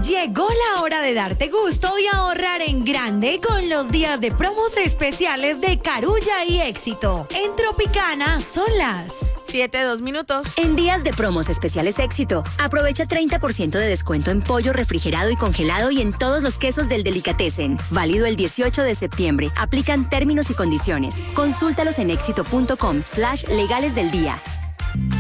Llegó la hora de darte gusto y ahorrar en grande con los días de promos especiales de Carulla y Éxito. En Tropicana son las 7:02. En días de promos especiales Éxito, aprovecha 30% de descuento en pollo refrigerado y congelado y en todos los quesos del Delicatessen. Válido el 18 de septiembre. Aplican términos y condiciones. Consúltalos en éxito.com/legales del día.